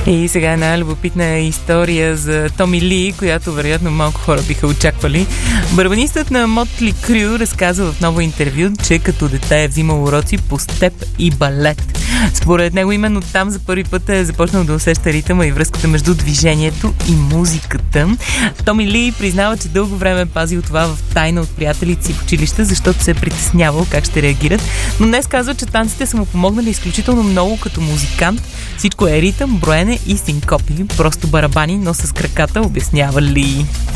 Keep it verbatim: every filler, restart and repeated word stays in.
И сега една любопитна история за Томи Ли, която вероятно малко хора биха очаквали. Барабанистът на Мотли Крю разказва в ново интервю, че като дете е взимал уроци по степ и балет. Според него именно там за първи път е започнал да усеща ритъма и връзката между движението и музиката. Томи Ли признава, че дълго време е пазил това в тайна от приятелите си в училище, защото се е притеснявал как ще реагират. Но днес казва, че танците са му помогнали изключително много като музикант. Всичко е ритъм, броене и синкопи. Просто барабани, но с краката, обяснява Ли.